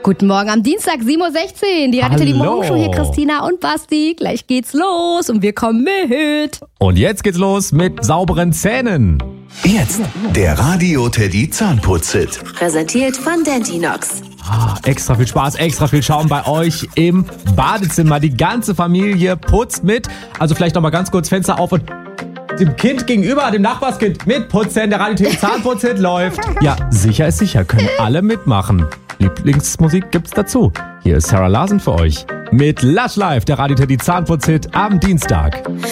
Guten Morgen am Dienstag, 7:16 Uhr. Die Radio Teddy Morgenshow, hier Christina und Basti. Gleich geht's los und wir kommen mit. Und jetzt geht's los mit sauberen Zähnen. Jetzt der Radio Teddy Zahnputz-Hit. Präsentiert von Dentinox. Extra viel Spaß, extra viel Schaum bei euch im Badezimmer. Die ganze Familie putzt mit. Also vielleicht nochmal ganz kurz Fenster auf und dem Kind gegenüber, dem Nachbarskind, mitputzen. Der Radio Teddy Zahnputz-Hit läuft. Ja, sicher ist sicher, können alle mitmachen. Lieblingsmusik gibt's dazu. Hier ist Sarah Larsen für euch mit Lush Live, der Radio Teddy Zahnputz-Hit am Dienstag.